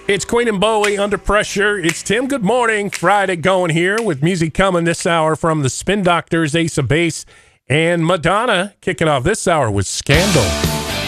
It's Queen and Bowie, Under Pressure. It's Tim. Good morning. Friday going here with music coming this hour from the Spin Doctors, Ace of Base, and Madonna kicking off this hour with Scandal.